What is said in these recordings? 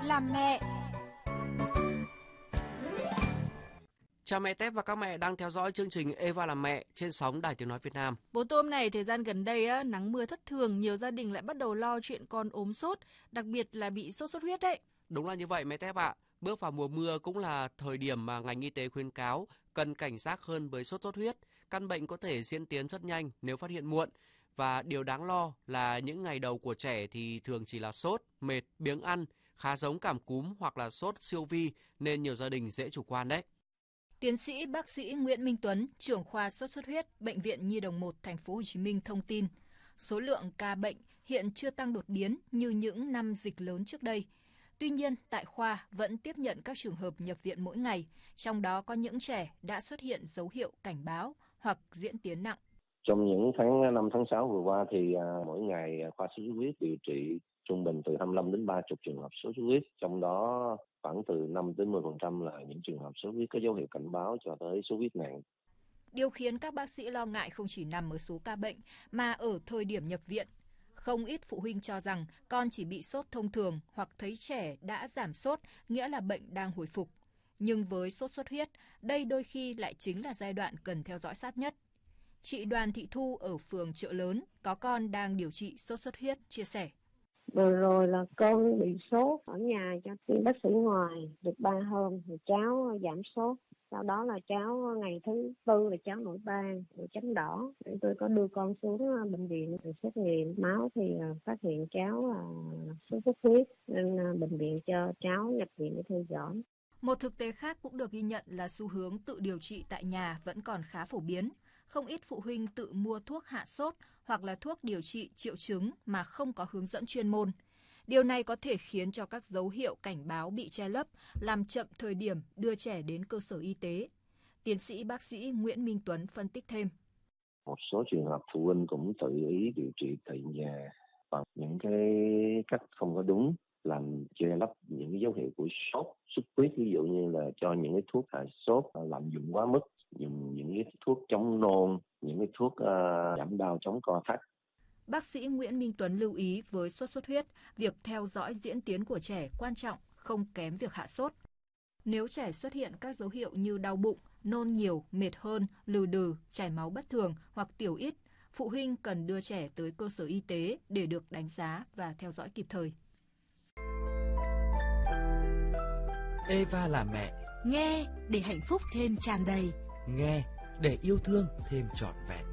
làm mẹ. Chào mẹ Tép và các mẹ đang theo dõi chương trình Eva làm mẹ trên sóng Đài Tiếng nói Việt Nam. Bố tôm này, thời gian gần đây nắng mưa thất thường, nhiều gia đình lại bắt đầu lo chuyện con ốm sốt, đặc biệt là bị sốt xuất huyết đấy. Đúng là như vậy mẹ Tép ạ. Bước vào mùa mưa cũng là thời điểm mà ngành y tế khuyến cáo cần cảnh giác hơn với sốt xuất huyết. Căn bệnh có thể diễn tiến rất nhanh nếu phát hiện muộn. Và điều đáng lo là những ngày đầu của trẻ thì thường chỉ là sốt, mệt, biếng ăn, khá giống cảm cúm hoặc là sốt siêu vi nên nhiều gia đình dễ chủ quan đấy. Tiến sĩ bác sĩ Nguyễn Minh Tuấn, trưởng khoa sốt xuất huyết, Bệnh viện Nhi đồng 1 thành phố Hồ Chí Minh thông tin, số lượng ca bệnh hiện chưa tăng đột biến như những năm dịch lớn trước đây. Tuy nhiên, tại khoa vẫn tiếp nhận các trường hợp nhập viện mỗi ngày, trong đó có những trẻ đã xuất hiện dấu hiệu cảnh báo hoặc diễn tiến nặng. Trong những tháng 5, tháng 6 vừa qua thì mỗi ngày khoa sốt xuất huyết điều trị trung bình từ 25 đến 30 trường hợp sốt xuất huyết, trong đó khoảng từ 5 đến 10% là những trường hợp sốt xuất huyết có dấu hiệu cảnh báo cho tới sốt xuất huyết nặng. Điều khiến các bác sĩ lo ngại không chỉ nằm ở số ca bệnh mà ở thời điểm nhập viện. Không ít phụ huynh cho rằng con chỉ bị sốt thông thường hoặc thấy trẻ đã giảm sốt, nghĩa là bệnh đang hồi phục. Nhưng với sốt xuất huyết, đây đôi khi lại chính là giai đoạn cần theo dõi sát nhất. Chị Đoàn Thị Thu ở phường Chợ Lớn có con đang điều trị sốt xuất huyết chia sẻ. Vừa rồi là con bị sốt ở nhà cho bác sĩ ngoài được 3 hôm thì cháu giảm sốt. Sau đó là cháu ngày thứ 4 là cháu nổi ban, nổi chấm đỏ. Tôi có đưa con xuống bệnh viện xét nghiệm máu thì phát hiện cháu là sốt xuất huyết nên bệnh viện cho cháu nhập viện để theo dõi. Một thực tế khác cũng được ghi nhận là xu hướng tự điều trị tại nhà vẫn còn khá phổ biến. Không ít phụ huynh tự mua thuốc hạ sốt hoặc là thuốc điều trị triệu chứng mà không có hướng dẫn chuyên môn. Điều này có thể khiến cho các dấu hiệu cảnh báo bị che lấp, làm chậm thời điểm đưa trẻ đến cơ sở y tế. Tiến sĩ bác sĩ Nguyễn Minh Tuấn phân tích thêm. Một số trường hợp phụ huynh cũng tự ý điều trị tại nhà bằng những cái cách không có đúng, làm che lấp những cái dấu hiệu của sốt xuất huyết, ví dụ như là cho những cái thuốc hạ sốt lạm dụng quá mức, dùng những cái thuốc chống nôn, những cái thuốc giảm đau chống co thắt. Bác sĩ Nguyễn Minh Tuấn lưu ý với sốt xuất huyết, việc theo dõi diễn tiến của trẻ quan trọng không kém việc hạ sốt. Nếu trẻ xuất hiện các dấu hiệu như đau bụng, nôn nhiều, mệt hơn, lừ đừ, chảy máu bất thường hoặc tiểu ít, phụ huynh cần đưa trẻ tới cơ sở y tế để được đánh giá và theo dõi kịp thời. Eva là mẹ. Nghe để hạnh phúc thêm tràn đầy. Nghe để yêu thương thêm trọn vẹn.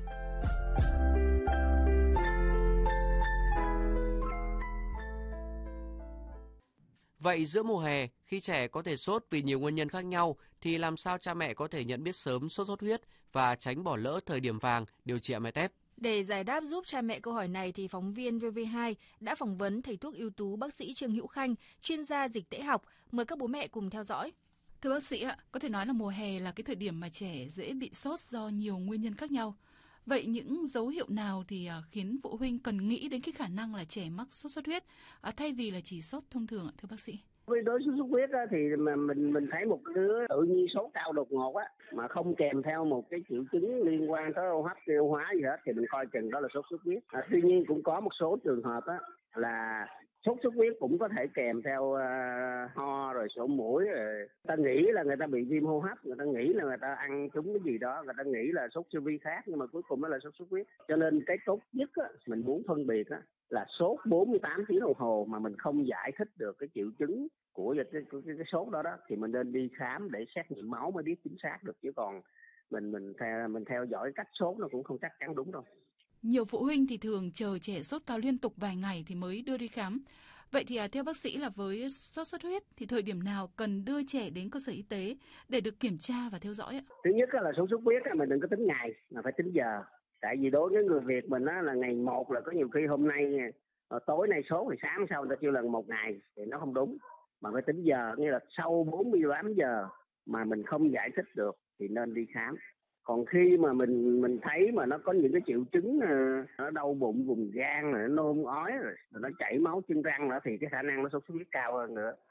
Vậy giữa mùa hè, khi trẻ có thể sốt vì nhiều nguyên nhân khác nhau, thì làm sao cha mẹ có thể nhận biết sớm sốt xuất huyết và tránh bỏ lỡ thời điểm vàng điều trị mẹ Tép? Để giải đáp giúp cha mẹ câu hỏi này thì phóng viên VV2 đã phỏng vấn thầy thuốc ưu tú bác sĩ Trương Hữu Khanh, chuyên gia dịch tễ học. Mời các bố mẹ cùng theo dõi. Thưa bác sĩ ạ, có thể nói là mùa hè là cái thời điểm mà trẻ dễ bị sốt do nhiều nguyên nhân khác nhau. Vậy những dấu hiệu nào thì khiến phụ huynh cần nghĩ đến cái khả năng là trẻ mắc sốt xuất huyết thay vì là chỉ sốt thông thường ạ, thưa bác sĩ? Với đối sốt xuất huyết thì mà mình thấy một đứa tự nhiên sốt cao đột ngột mà không kèm theo một cái triệu chứng liên quan tới hô hấp, tiêu hóa gì hết thì mình coi chừng đó là sốt xuất huyết. Tuy nhiên cũng có một số trường hợp là sốt xuất huyết cũng có thể kèm theo ho rồi sổ mũi, rồi ta nghĩ là người ta bị viêm hô hấp, người ta nghĩ là người ta ăn trúng cái gì đó, người ta nghĩ là sốt siêu vi khác, nhưng mà cuối cùng đó là sốt xuất huyết. Cho nên cái tốt nhất mình muốn phân biệt là sốt 48 tiếng đồng hồ mà mình không giải thích được cái triệu chứng của cái sốt đó thì mình nên đi khám để xét nghiệm máu mới biết chính xác được, chứ còn mình theo dõi cách sốt nó cũng không chắc chắn đúng đâu. Nhiều phụ huynh thì thường chờ trẻ sốt cao liên tục vài ngày thì mới đưa đi khám. Vậy thì theo bác sĩ là với sốt xuất huyết thì thời điểm nào cần đưa trẻ đến cơ sở y tế để được kiểm tra và theo dõi ạ? Thứ nhất là sốt xuất huyết mình đừng có tính ngày mà phải tính giờ. Tại vì đối với người Việt mình là ngày 1 là có nhiều khi hôm nay tối nay sốt thì sáng sau người ta kêu là 1 ngày thì nó không đúng. Mà phải tính giờ, nghĩa là sau 48 giờ mà mình không giải thích được thì nên đi khám. Còn khi mà mình thấy mà nó có những cái triệu chứng nó đau bụng, vùng gan, nó nôn ói, rồi nó chảy máu chân răng nữa thì cái khả năng nó sốt xuất huyết cao hơn nữa.